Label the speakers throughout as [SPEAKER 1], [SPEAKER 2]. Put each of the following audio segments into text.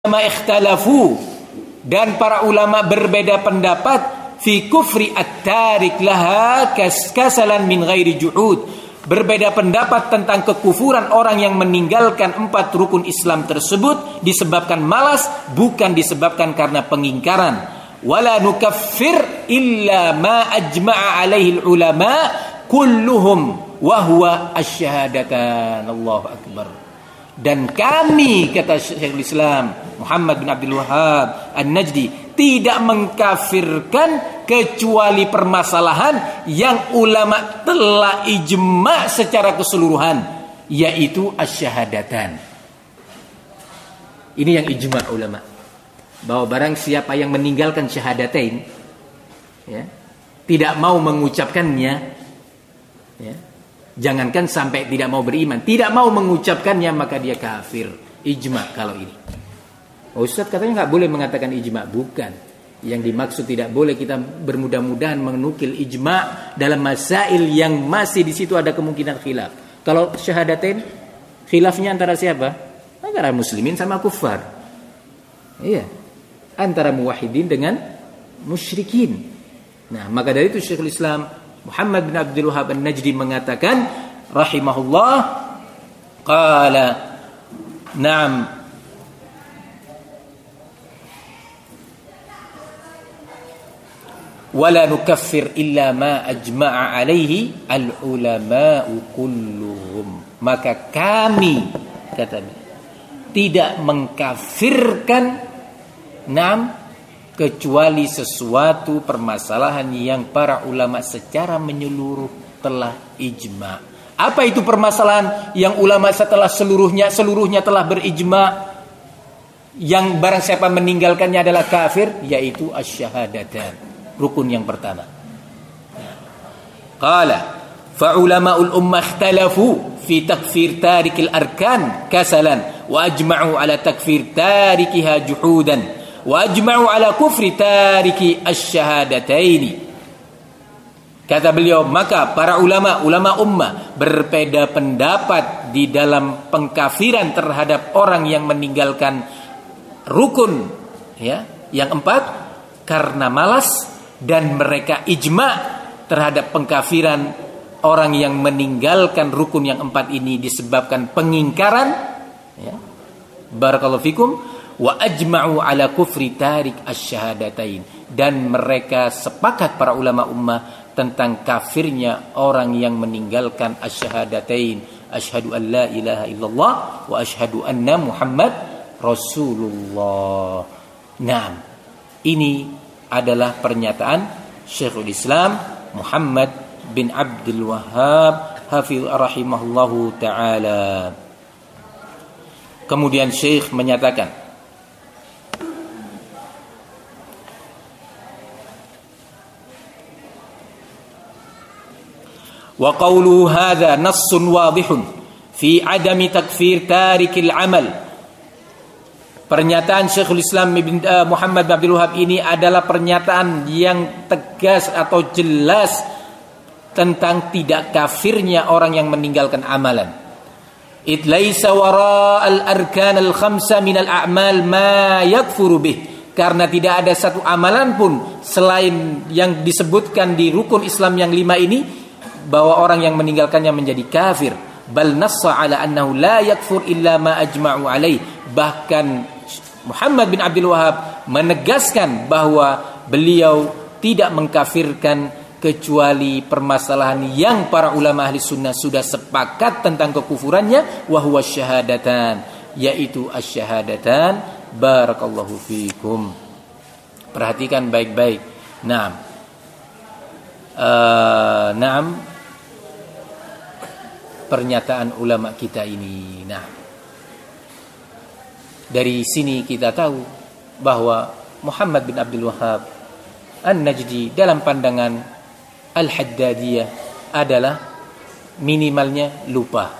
[SPEAKER 1] ikhtalafu, dan para ulama berbeda pendapat fi kufri at-tarik laha kasalan min ghairi juhud, berbeda pendapat tentang kekufuran orang yang meninggalkan 4 rukun Islam tersebut disebabkan malas, bukan disebabkan karena pengingkaran. Wala nukaffir illa ma ajma'a alaihi ulama kulluhum wa huwa asyhadatan. Allahu akbar. Dan kami, kata Syekhul Islam Muhammad bin Abdul Wahhab An-Najdi, tidak mengkafirkan kecuali permasalahan yang ulama telah ijma' secara keseluruhan, yaitu asyhadatan. Ini yang ijma' ulama, bahwa barang siapa yang meninggalkan syahadatain, ya, tidak mau mengucapkannya, ya, jangankan sampai tidak mau beriman, tidak mau mengucapkannya, maka dia kafir. Ijma' kalau ini. Ustaz katanya nggak boleh mengatakan ijma'. Bukan. Yang dimaksud tidak boleh kita bermudah-mudahan menukil ijma' dalam masail yang masih di situ ada kemungkinan khilaf. Kalau syahadatain, khilafnya antara siapa? Antara muslimin sama kufar. Iya. Antara muwahhidin dengan musyrikin. Nah, maka dari itu Syekhul Islam Muhammad bin Abdul Wahhab An-Najdi mengatakan rahimahullah, qala na'am wala nukaffir illa ma ajma'a alaihi al-ulama'u kulluhum. Maka kami, kata dia, tidak mengkafirkan kecuali sesuatu permasalahan yang para ulama secara menyeluruh telah ijma'. Apa itu permasalahan yang ulama setelah seluruhnya telah berijma', yang barang siapa meninggalkannya adalah kafir, yaitu asyhadatan, rukun yang pertama. Qala fa ulama'ul ummah ikhtalafu fi takfir tarikil arkan kasalan wa ajma'u ala takfir tarikiha juhudan wa ajma'u ala kufri tariki asyhadataini. Kata beliau, maka para ulama ummah berbeda pendapat di dalam pengkafiran terhadap orang yang meninggalkan rukun, ya, yang 4 karena malas, dan mereka ijma' terhadap pengkafiran orang yang meninggalkan rukun yang 4 ini disebabkan pengingkaran, ya. Barakallahu fikum. Wa ajma'u ala kufri tarik asyhadatain, dan mereka sepakat para ulama ummah tentang kafirnya orang yang meninggalkan asyhadatain, asyhadu an la ilaha illallah wa asyhadu anna Muhammad Rasulullah. Nah, ini adalah pernyataan Syekhul Islam Muhammad bin Abdul Wahhab hafidh rahimahullahu ta'ala. Kemudian Syekh menyatakan, wa qawluhu hadha nassun wadihun fi adami takfir tarikil amal. Pernyataan Syekhul Islam Muhammad bin Abdul Wahhab ini adalah pernyataan yang tegas atau jelas tentang tidak kafirnya orang yang meninggalkan amalan. It laisa wara al-arkan al-khamsa min al-a'mal ma yakfuru bih. Karena tidak ada satu amalan pun selain yang disebutkan di rukun Islam yang 5 ini bahwa orang yang meninggalkannya menjadi kafir. Bal nassa ala annahu la yakfur illa ma ajma'u alaih. Bahkan Muhammad bin Abdul Wahhab menegaskan bahwa beliau tidak mengkafirkan kecuali permasalahan yang para ulama ahli sunnah sudah sepakat tentang kekufurannya, wa huwa syahadatan, yaitu asyhadatan. Barakallahu fikum. Perhatikan baik-baik. Naam. Pernyataan ulama kita ini. Nah, dari sini kita tahu bahwa Muhammad bin Abdul Wahhab An-Najdi dalam pandangan Al-Haddadiyah adalah minimalnya lupa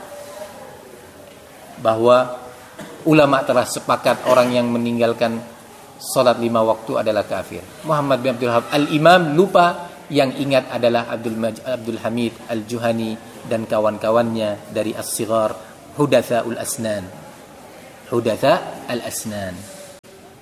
[SPEAKER 1] bahwa ulama telah sepakat orang yang meninggalkan salat 5 waktu adalah kafir. Muhammad bin Abdul Wahhab Al-Imam lupa, yang ingat adalah Abdul Hamid Al-Juhani dan kawan-kawannya dari As-Sighar, Hudatha al-Asnan.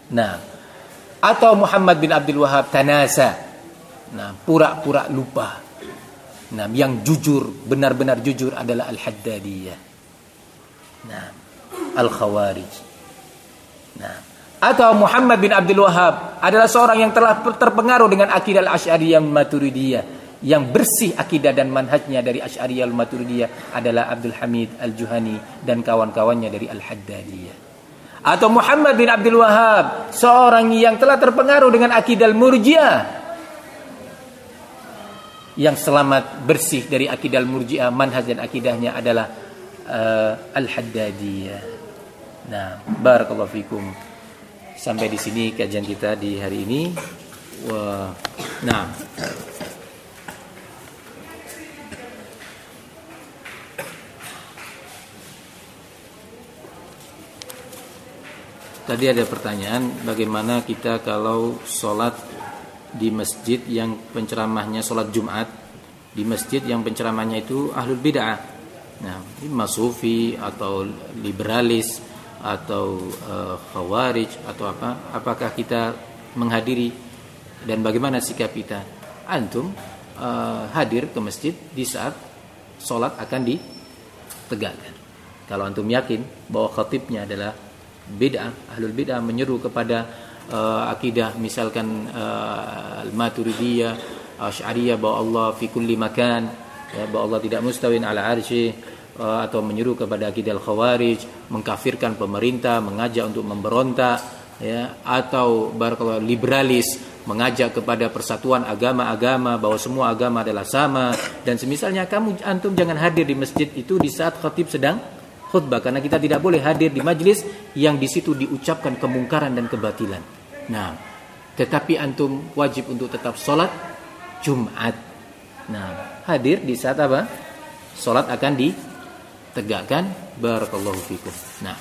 [SPEAKER 1] Nah, atau Muhammad bin Abdul Wahhab tanasa. Nah, pura-pura lupa. Nah, yang jujur, benar-benar jujur adalah Al-Haddadiyah. Nah, Al-Khawarij. Nah, atau Muhammad bin Abdul Wahhab adalah seorang yang telah terpengaruh dengan akidah Al-Asy'ariyah Maturidiyah. Yang bersih akidah dan manhajnya dari Asy'ariyah Maturidiyah adalah Abdul Hamid Al-Juhani dan kawan-kawannya dari Al-Haddadiyah. Atau Muhammad bin Abdul Wahhab, seorang yang telah terpengaruh dengan akidah Al-Murji'ah, yang selamat bersih dari akidah Al-Murji'ah, manhaj dan akidahnya adalah Al-Haddadiyah. Nah, barakallahu fikum. Sampai di sini kajian kita di hari ini. Nah, tadi ada pertanyaan, bagaimana kita kalau sholat di masjid yang penceramahnya sholat Jumat, di masjid yang penceramahnya itu ahlul bid'ah, nah, masufi atau liberalis atau khawarij atau apa, apakah kita menghadiri dan bagaimana sikap kita? Antum hadir ke masjid di saat sholat akan ditegakkan. Kalau antum yakin bahwa khatibnya adalah bid'ah, ahlul bid'ah, menyeru kepada akidah misalkan Al-Maturidiyah, Asy'ariyah bahwa Allah fi kulli makan, ya, bahwa Allah tidak mustawin ala arsy, atau menyeru kepada akidah Al-Khawarij, mengkafirkan pemerintah, mengajak untuk memberontak, ya, atau barakallahu liberalis, mengajak kepada persatuan agama-agama, bahwa semua agama adalah sama dan semisalnya, antum jangan hadir di masjid itu di saat khatib sedang khutbah, karena kita tidak boleh hadir di majlis yang di situ diucapkan kemungkaran dan kebatilan. Nah, tetapi antum wajib untuk tetap sholat Jumat. Nah, hadir di saat apa? Sholat akan ditegakkan. Barakallahu fikum. Nah,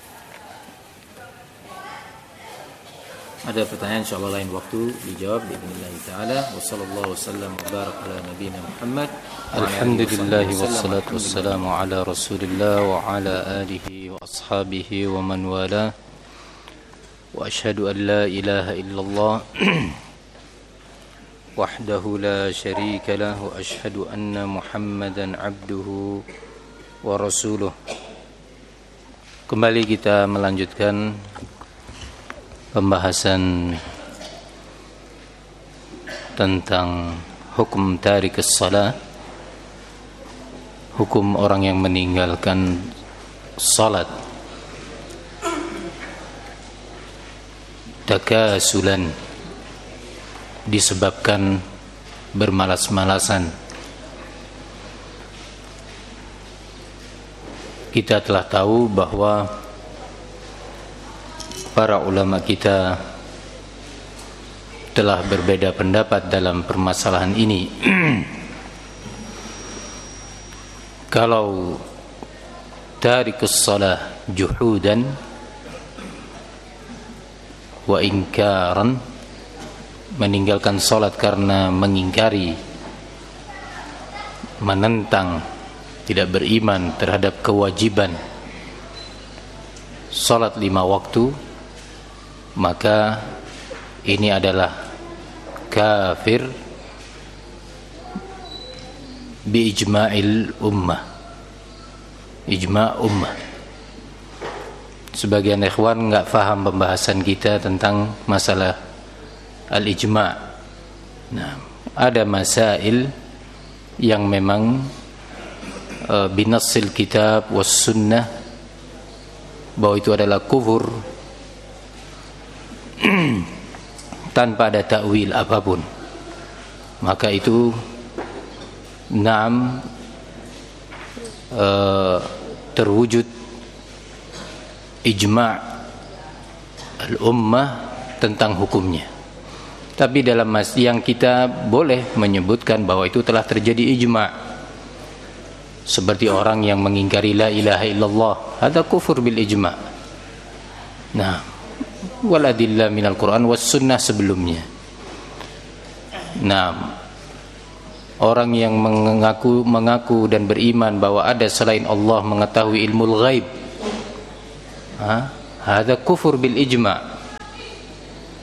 [SPEAKER 1] ada pertanyaan insyaallah lain waktu dijawab biidznillah taala. Wassallallahu wasallam wa baraka ala nabiyyina Muhammad.
[SPEAKER 2] Alhamdulillah wassalatu wassalamu ala Rasulillah wa ala alihi wa ashabihi wa man wala. Wa asyhadu an la ilaha illallah wahdahu la syarika lah wa asyhadu anna Muhammadan abduhu wa rasuluh. Kembali kita melanjutkan pembahasan tentang hukum tarikus shalah, hukum orang yang meninggalkan salat takasulan, disebabkan bermalas-malasan. Kita telah tahu bahwa para ulama kita telah berbeda pendapat dalam permasalahan ini. Kalau tarikus shalah juhudan wa ingkaran, meninggalkan salat karena mengingkari, menentang, tidak beriman terhadap kewajiban salat 5 waktu, maka ini adalah kafir bi ijma'il ummah, ijma' ummah. Sebagian ikhwan enggak faham pembahasan kita tentang masalah al-ijma'. Nah, ada masail yang memang binassil kitab was sunnah bahwa itu adalah kufur tanpa ada takwil apapun, maka itu terwujud ijma' al-ummah tentang hukumnya. Tapi dalam yang kita boleh menyebutkan bahwa itu telah terjadi ijma', seperti orang yang mengingkari la ilaha illallah, ada kufur bil ijma'. Nah, wal adillah minal Quran was sunnah sebelumnya. Nah, orang yang mengaku dan beriman bahwa ada selain Allah mengetahui ilmu ghaib, ada kufur bil ijma'.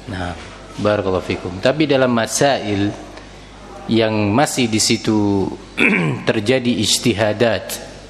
[SPEAKER 2] Nah, barakallahu fikum. Tapi dalam masail yang masih di situ terjadi ijtihadat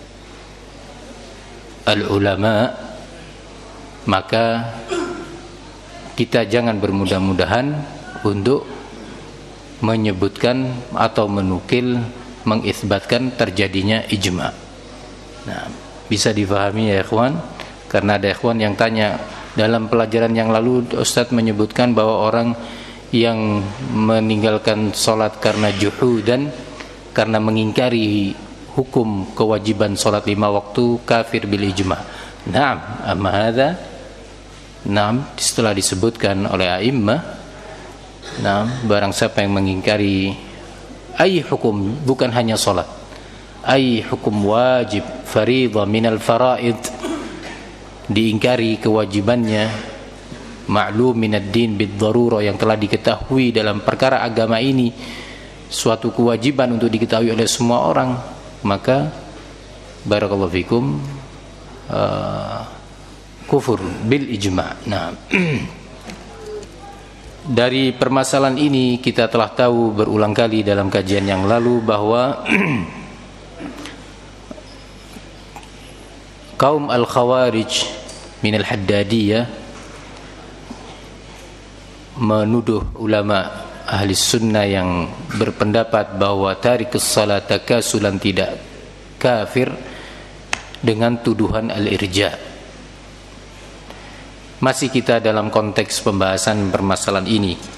[SPEAKER 2] al-ulama, maka kita jangan bermudah-mudahan untuk menyebutkan atau menukil, mengisbatkan terjadinya ijma'. Nah, bisa difahami ya ikhwan, karena ada ikhwan yang tanya, dalam pelajaran yang lalu Ustaz menyebutkan bahwa orang yang meninggalkan sholat karena juhudan, karena mengingkari hukum kewajiban sholat 5 waktu, kafir bil ijma'. Naam, amma hadza, naam, setelah disebutkan oleh a'immah, naam, barang siapa yang mengingkari ay hukum, bukan hanya sholat, ay hukum wajib, fariḍah minal faraid, diingkari kewajibannya, ma'lum minad din bid darurah, yang telah diketahui dalam perkara agama ini suatu kewajiban untuk diketahui oleh semua orang, maka barakallahu fikum kufur bil ijma'. Nah, dari permasalahan ini kita telah tahu berulang kali dalam kajian yang lalu bahwa kaum al-khawarij min al-haddadiyah menuduh ulama ahli sunnah yang berpendapat bahwa tarikus salat takasulan tidak kafir dengan tuduhan al-irja'. Masih kita dalam konteks pembahasan permasalahan ini.